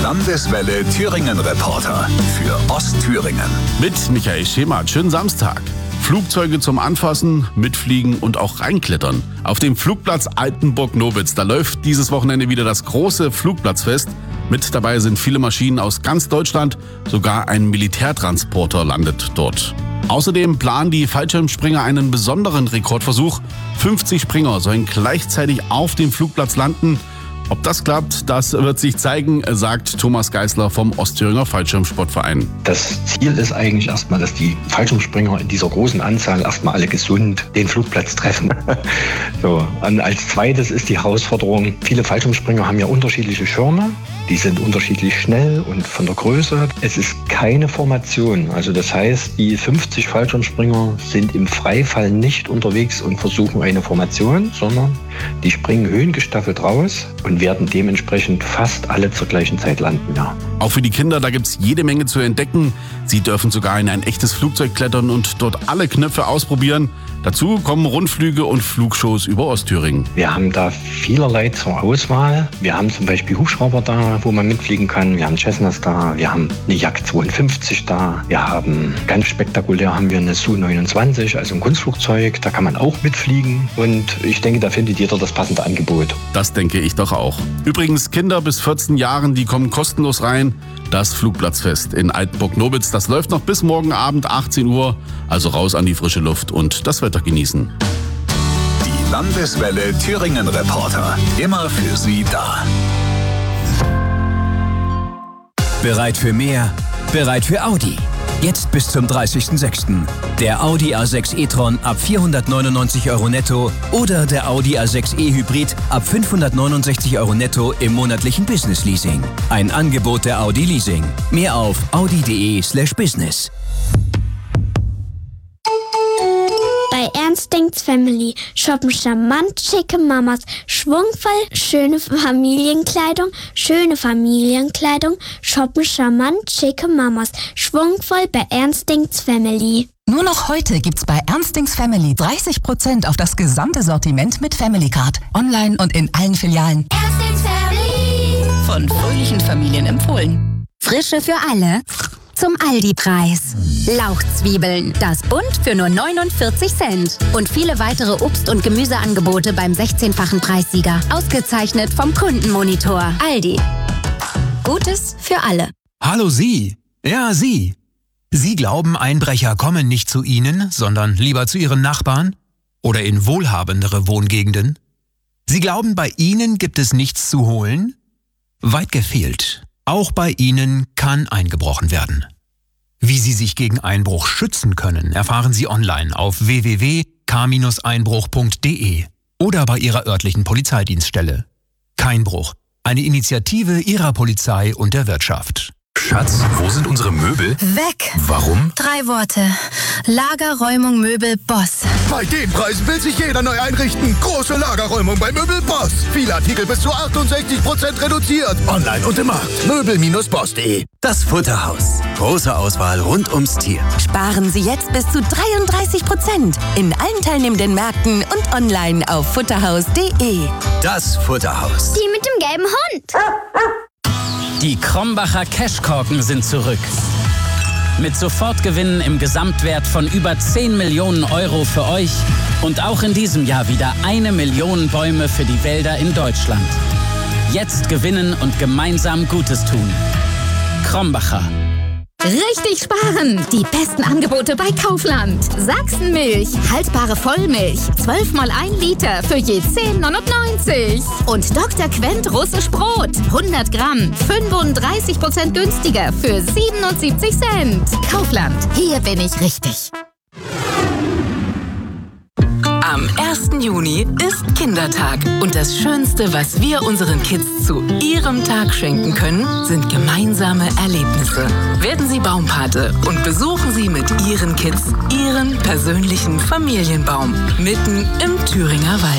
Landeswelle Thüringen-Reporter für Ostthüringen. Mit Michael Schemat. Schönen Samstag. Flugzeuge zum Anfassen, Mitfliegen und auch reinklettern. Auf dem Flugplatz Altenburg-Nobitz, da läuft dieses Wochenende wieder das große Flugplatzfest. Mit dabei sind viele Maschinen aus ganz Deutschland, sogar ein Militärtransporter landet dort. Außerdem planen die Fallschirmspringer einen besonderen Rekordversuch. 50 Springer sollen gleichzeitig auf dem Flugplatz landen. Ob das klappt, das wird sich zeigen, sagt Thomas Geisler vom Ostthüringer Fallschirmsportverein. Das Ziel ist eigentlich erstmal, dass die Fallschirmspringer in dieser großen Anzahl erstmal alle gesund den Flugplatz treffen. So. Und als zweites ist die Herausforderung, viele Fallschirmspringer haben ja unterschiedliche Schirme. Die sind unterschiedlich schnell und von der Größe. Es ist keine Formation. Also das heißt, die 50 Fallschirmspringer sind im Freifall nicht unterwegs und versuchen eine Formation, sondern die springen höhengestaffelt raus und werden dementsprechend fast alle zur gleichen Zeit landen. Ja. Auch für die Kinder, da gibt's jede Menge zu entdecken. Sie dürfen sogar in ein echtes Flugzeug klettern und dort alle Knöpfe ausprobieren. Dazu kommen Rundflüge und Flugshows über Ostthüringen. Wir haben da vielerlei zur Auswahl. Wir haben zum Beispiel Hubschrauber da, wo man mitfliegen kann. Wir haben Cessnas da. Wir haben eine Jak 52 da. Wir haben, ganz spektakulär, haben wir eine Su-29, also ein Kunstflugzeug. Da kann man auch mitfliegen. Und ich denke, da findet jeder das passende Angebot. Das denke ich doch auch. Übrigens, Kinder bis 14 Jahren, die kommen kostenlos rein. Das Flugplatzfest in Altenburg-Nobitz, das läuft noch bis morgen Abend 18 Uhr. Also raus an die frische Luft und das Wetter genießen. Die Landeswelle Thüringen-Reporter, immer für Sie da. Bereit für mehr? Bereit für Audi. Jetzt bis zum 30.06. Der Audi A6 e-tron ab 499 € netto oder der Audi A6 e-Hybrid ab 569 € netto im monatlichen Business-Leasing. Ein Angebot der Audi Leasing. Mehr auf audi.de/business. Bei Ernst denkt's Family shoppen charmant schicke Mamas, schwungvoll schöne Familienkleidung, shoppen charmant schicke Mamas, schwungvoll bei Ernst denkt's Family. Nur noch heute gibt's bei Ernst denkt's Family 30% auf das gesamte Sortiment mit Family Card. Online und in allen Filialen. Ernst denkt's Family. Von fröhlichen Familien empfohlen. Frische für alle. Zum Aldi-Preis. Lauchzwiebeln, das Bund für nur 49 Cent. Und viele weitere Obst- und Gemüseangebote beim 16-fachen Preissieger. Ausgezeichnet vom Kundenmonitor. Aldi. Gutes für alle. Hallo Sie. Ja, Sie. Sie glauben, Einbrecher kommen nicht zu Ihnen, sondern lieber zu Ihren Nachbarn? Oder in wohlhabendere Wohngegenden? Sie glauben, bei Ihnen gibt es nichts zu holen? Weit gefehlt. Auch bei Ihnen kann eingebrochen werden. Wie Sie sich gegen Einbruch schützen können, erfahren Sie online auf www.k-einbruch.de oder bei Ihrer örtlichen Polizeidienststelle. Keinbruch, eine Initiative Ihrer Polizei und der Wirtschaft. Schatz, wo sind unsere Möbel? Weg. Warum? 3 Worte. Lagerräumung Möbel Boss. Bei den Preisen will sich jeder neu einrichten. Große Lagerräumung bei Möbel Boss. Viele Artikel bis zu 68% reduziert. Online und im Markt. Möbel-boss.de. Das Futterhaus. Große Auswahl rund ums Tier. Sparen Sie jetzt bis zu 33% in allen teilnehmenden Märkten und online auf futterhaus.de. Das Futterhaus. Die mit dem gelben Hund. Die Krombacher Cashkorken sind zurück. Mit Sofortgewinnen im Gesamtwert von über 10 Millionen € für euch und auch in diesem Jahr wieder 1 Million Bäume für die Wälder in Deutschland. Jetzt gewinnen und gemeinsam Gutes tun. Krombacher. Richtig sparen! Die besten Angebote bei Kaufland. Sachsenmilch, haltbare Vollmilch, 12 mal 1 Liter für je 10,99. Und Dr. Quent russisch Brot, 100 Gramm, 35% günstiger für 77 Cent. Kaufland, hier bin ich richtig. Am 1. Juni ist Kindertag und das Schönste, was wir unseren Kids zu ihrem Tag schenken können, sind gemeinsame Erlebnisse. Werden Sie Baumpate und besuchen Sie mit Ihren Kids Ihren persönlichen Familienbaum mitten im Thüringer Wald.